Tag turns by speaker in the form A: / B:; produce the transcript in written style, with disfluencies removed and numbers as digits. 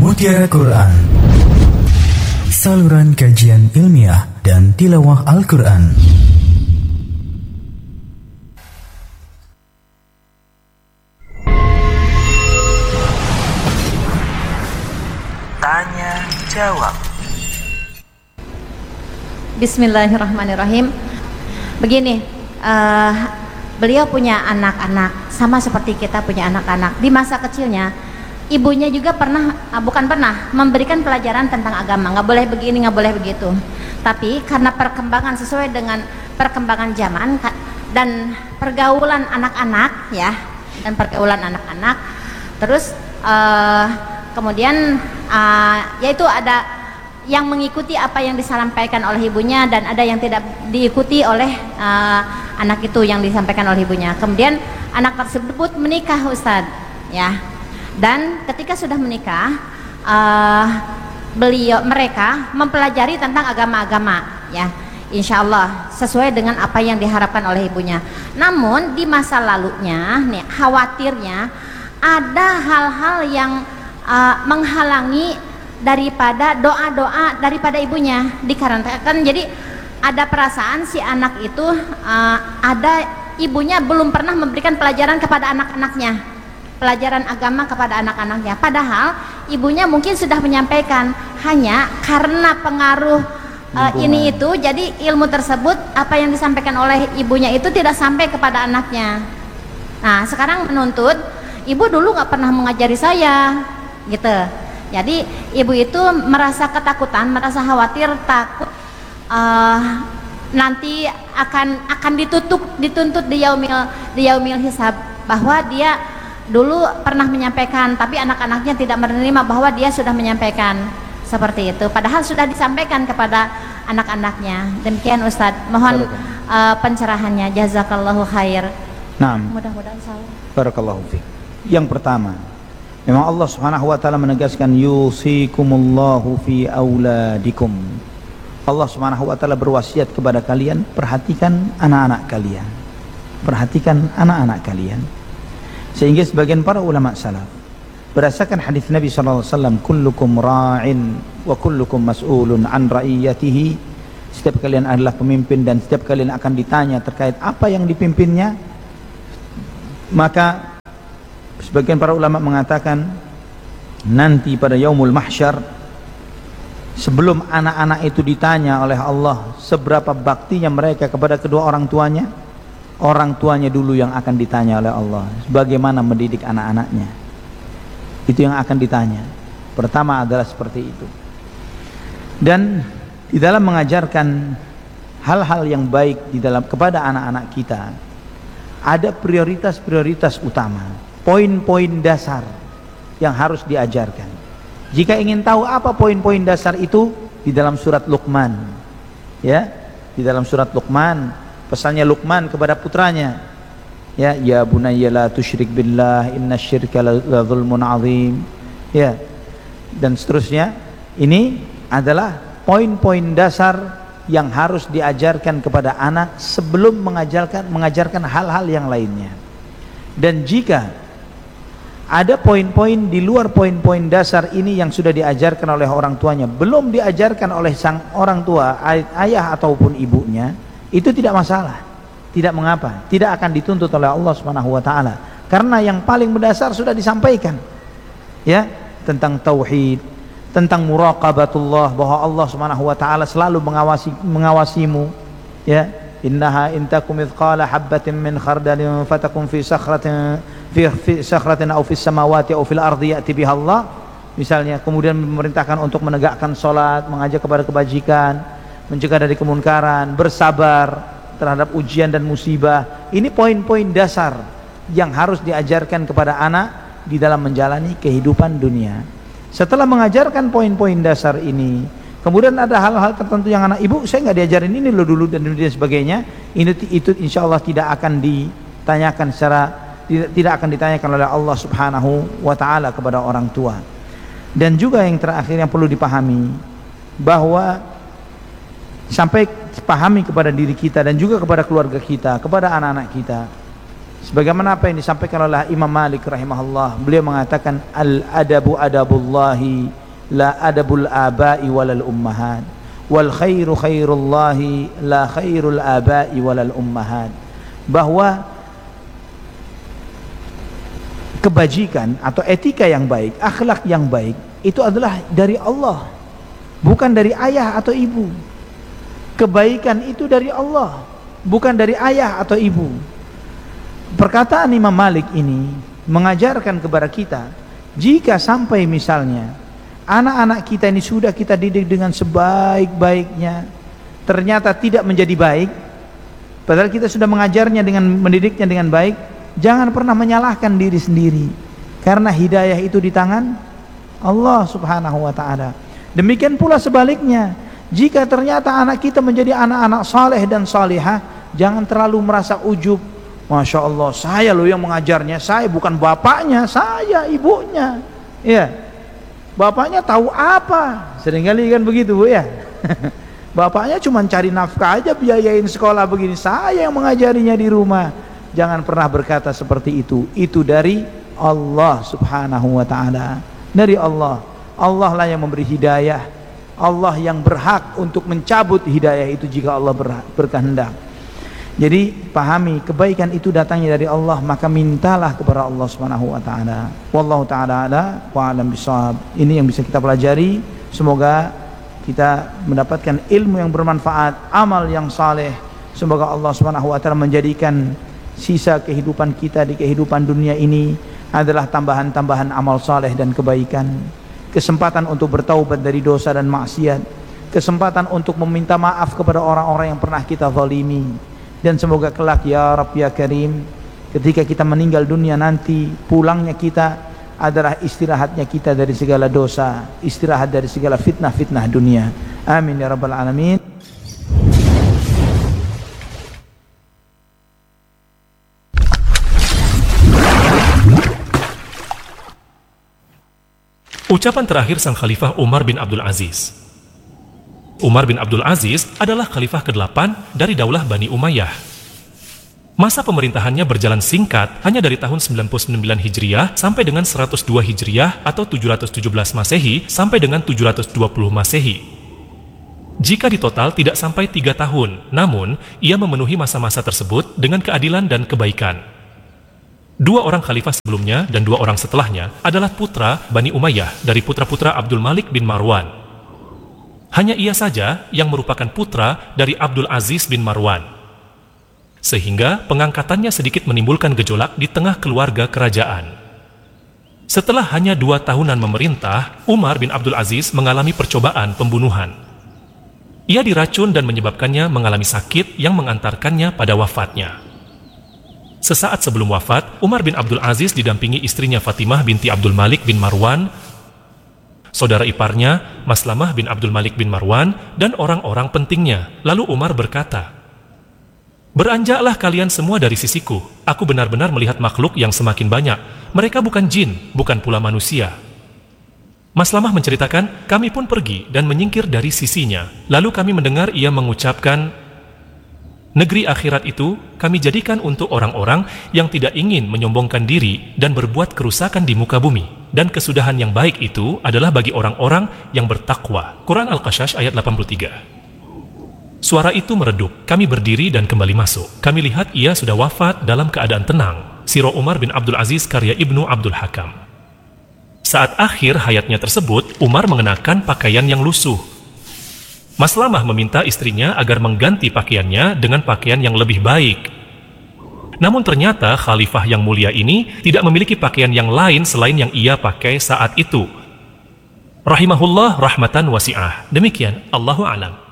A: Mutiara Quran, saluran kajian ilmiah dan tilawah Al-Quran. Tanya jawab.
B: Bismillahirrahmanirrahim. Begini, beliau punya anak-anak sama seperti kita punya anak-anak. Di masa kecilnya ibunya juga bukan pernah memberikan pelajaran tentang agama, nggak boleh begini, nggak boleh begitu. Tapi karena perkembangan sesuai dengan perkembangan zaman dan pergaulan anak-anak ya, dan pergaulan anak-anak, terus kemudian yaitu ada yang mengikuti apa yang disampaikan oleh ibunya dan ada yang tidak diikuti oleh anak itu yang disampaikan oleh ibunya. Kemudian anak tersebut menikah, Ustadz, ya. Dan ketika sudah menikah, mereka mempelajari tentang agama-agama, ya, insya Allah sesuai dengan apa yang diharapkan oleh ibunya. Namun di masa lalunya, nih, khawatirnya ada hal-hal yang menghalangi daripada doa-doa daripada ibunya, dikarenakan jadi ada perasaan si anak itu ada ibunya belum pernah memberikan pelajaran kepada anak-anaknya, pelajaran agama kepada anak-anaknya, padahal ibunya mungkin sudah menyampaikan, hanya karena pengaruh ini itu, jadi ilmu tersebut apa yang disampaikan oleh ibunya itu tidak sampai kepada anaknya. Nah sekarang menuntut, ibu dulu nggak pernah mengajari saya gitu. Jadi ibu itu merasa ketakutan, merasa khawatir, takut nanti akan dituntut di yaumil hisab, bahwa dia dulu pernah menyampaikan tapi anak-anaknya tidak menerima bahwa dia sudah menyampaikan seperti itu, padahal sudah disampaikan kepada anak-anaknya. Demikian Ustadz, mohon pencerahannya, jazakallahu khair.
C: Nah,
B: mudah-mudahan salah.
C: Barakallahu fiik. Yang pertama, memang Allah Subhanahu wa taala menegaskan yusikumullahu fi auladikum. Allah Subhanahu wa taala berwasiat kepada kalian, perhatikan anak-anak kalian. Perhatikan anak-anak kalian. Sehingga sebagian para ulama salaf berdasarkan hadis Nabi sallallahu alaihi wasallam, kullukum ra'in wa kullukum mas'ulun an ra'iyatihi. Setiap kalian adalah pemimpin dan setiap kalian akan ditanya terkait apa yang dipimpinnya. Maka sebagian para ulama mengatakan nanti pada yaumul mahsyar, sebelum anak-anak itu ditanya oleh Allah seberapa baktinya mereka kepada kedua orang tuanya dulu yang akan ditanya oleh Allah bagaimana mendidik anak-anaknya. Itu yang akan ditanya. Pertama adalah seperti itu. Dan di dalam mengajarkan hal-hal yang baik di dalam kepada anak-anak kita, ada prioritas-prioritas utama, poin-poin dasar yang harus diajarkan. Jika ingin tahu apa poin-poin dasar itu, di dalam surat Luqman, ya, di dalam surat Luqman, pesannya Luqman kepada putranya, ya bunayya la tusyrik billah innasyirka la dzulmun azim, ya, dan seterusnya. Ini adalah poin-poin dasar yang harus diajarkan kepada anak sebelum mengajarkan hal-hal yang lainnya. Dan jika ada poin-poin di luar poin-poin dasar ini yang sudah diajarkan oleh orang tuanya, belum diajarkan oleh sang orang tua, ayah ataupun ibunya, itu tidak masalah, tidak mengapa, tidak akan dituntut oleh Allah Subhanahu wa taala, karena yang paling mendasar sudah disampaikan, ya, tentang tauhid, tentang muraqabatullah, bahwa Allah Subhanahu wa taala selalu mengawasimu, ya. Innaha intakum mithqala habbatin min khardalin fatakum fi sakhratin aw fis samawati aw fil ardi ya'ti biha Allah, misalnya. Kemudian memerintahkan untuk menegakkan salat, mengajak kepada kebajikan, mencegah dari kemunkaran, bersabar terhadap ujian dan musibah. Ini poin-poin dasar yang harus diajarkan kepada anak di dalam menjalani kehidupan dunia. Setelah mengajarkan poin-poin dasar ini, kemudian ada hal-hal tertentu yang anak, ibu saya nggak diajarin ini loh dulu dan sebagainya, itu insya Allah tidak akan ditanyakan tidak akan ditanyakan oleh Allah Subhanahu wa taala kepada orang tua. Dan juga yang terakhir yang perlu dipahami, bahwa sampai pahami kepada diri kita dan juga kepada keluarga kita, kepada anak-anak kita, Sebagaimana apa yang disampaikan oleh Imam Malik rahimahullah, beliau mengatakan al-adabu adabullahi la adabul abai walal ummahat, wal khairu khairullahi la khairul abai walal ummahat. Bahwa kebajikan atau etika yang baik, akhlak yang baik itu adalah dari Allah, bukan dari ayah atau ibu. Kebaikan itu dari Allah, bukan dari ayah atau ibu. Perkataan Imam Malik ini mengajarkan kepada kita, jika sampai misalnya anak-anak kita ini sudah kita didik dengan sebaik-baiknya, ternyata tidak menjadi baik, padahal kita sudah mengajarnya dengan mendidiknya dengan baik, jangan pernah menyalahkan diri sendiri, karena hidayah itu di tangan Allah subhanahu wa ta'ala. Demikian pula sebaliknya, jika ternyata anak kita menjadi anak-anak saleh dan salihah, jangan terlalu merasa ujub. Masya Allah, saya loh yang mengajarnya, saya bukan bapaknya, saya ibunya. Ya, bapaknya tahu apa? Seringkali kan begitu, Bu, ya. Bapaknya cuma cari nafkah aja, biayain sekolah begini, saya yang mengajarinya di rumah. Jangan pernah berkata seperti itu. Itu dari Allah subhanahu wa ta'ala, dari Allah. Allah lah yang memberi hidayah, Allah yang berhak untuk mencabut hidayah itu jika Allah berkehendak. Jadi pahami, kebaikan itu datangnya dari Allah, maka mintalah kepada Allah subhanahu wa ta'ala. Wallahu ta'ala ala wa alam bisawab. Ini yang bisa kita pelajari. Semoga kita mendapatkan ilmu yang bermanfaat, amal yang saleh. Semoga Allah subhanahu wa ta'ala menjadikan sisa kehidupan kita di kehidupan dunia ini adalah tambahan-tambahan amal saleh dan kebaikan. Kesempatan untuk bertaubat dari dosa dan maksiat, kesempatan untuk meminta maaf kepada orang-orang yang pernah kita zalimi. Dan semoga kelak ya Rabb ya Karim, ketika kita meninggal dunia nanti, pulangnya kita adalah istirahatnya kita dari segala dosa, istirahat dari segala fitnah-fitnah dunia. Amin ya rabbal alamin.
D: Ucapan terakhir sang khalifah Umar bin Abdul Aziz. Umar bin Abdul Aziz adalah khalifah ke-8 dari Daulah Bani Umayyah. Masa pemerintahannya berjalan singkat, hanya dari tahun 99 Hijriah sampai dengan 102 Hijriah atau 717 Masehi sampai dengan 720 Masehi. Jika ditotal tidak sampai 3 tahun, namun ia memenuhi masa-masa tersebut dengan keadilan dan kebaikan. 2 orang khalifah sebelumnya dan 2 orang setelahnya adalah putra Bani Umayyah dari putra-putra Abdul Malik bin Marwan. Hanya ia saja yang merupakan putra dari Abdul Aziz bin Marwan. Sehingga pengangkatannya sedikit menimbulkan gejolak di tengah keluarga kerajaan. Setelah hanya 2 tahunan memerintah, Umar bin Abdul Aziz mengalami percobaan pembunuhan. Ia diracun dan menyebabkannya mengalami sakit yang mengantarkannya pada wafatnya. Sesaat sebelum wafat, Umar bin Abdul Aziz didampingi istrinya Fatimah binti Abdul Malik bin Marwan, saudara iparnya Maslamah bin Abdul Malik bin Marwan, dan orang-orang pentingnya. Lalu Umar berkata, "Beranjaklah kalian semua dari sisiku. Aku benar-benar melihat makhluk yang semakin banyak. Mereka bukan jin, bukan pula manusia." Maslamah menceritakan, kami pun pergi dan menyingkir dari sisinya. Lalu kami mendengar ia mengucapkan, "Negeri akhirat itu kami jadikan untuk orang-orang yang tidak ingin menyombongkan diri dan berbuat kerusakan di muka bumi. Dan kesudahan yang baik itu adalah bagi orang-orang yang bertakwa." Quran Al-Qasas ayat 83. Suara itu meredup, kami berdiri dan kembali masuk. Kami lihat ia sudah wafat dalam keadaan tenang. Sirah Umar bin Abdul Aziz karya Ibnu Abdul Hakam. Saat akhir hayatnya tersebut, Umar mengenakan pakaian yang lusuh. Maslamah meminta istrinya agar mengganti pakaiannya dengan pakaian yang lebih baik. Namun ternyata khalifah yang mulia ini tidak memiliki pakaian yang lain selain yang ia pakai saat itu. Rahimahullah rahmatan wasi'ah. Demikian, Allahu a'lam.